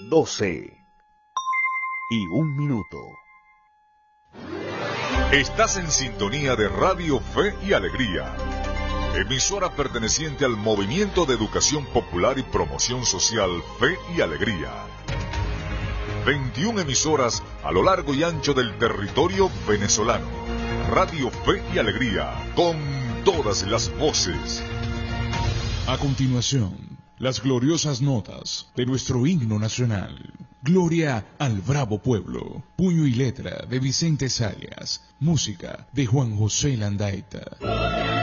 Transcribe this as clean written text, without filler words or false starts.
12:01. Estás en sintonía de Radio Fe y Alegría, emisora perteneciente al Movimiento de Educación Popular y Promoción Social Fe y Alegría. 21 emisoras a lo largo y ancho del territorio venezolano. Radio Fe y Alegría, con todas las voces. A continuación, las gloriosas notas de nuestro himno nacional. Gloria al bravo pueblo. Puño y letra de Vicente Sayas. Música de Juan José Landaeta.